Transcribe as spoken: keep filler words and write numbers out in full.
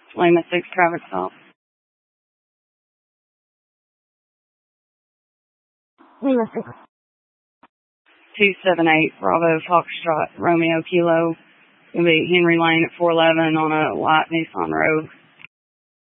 Lima six traffic stop. Lima six. two seven eight Bravo Foxtrot Romeo Kilo. Gonna be Henry Lane at four eleven on a white Nissan Rogue.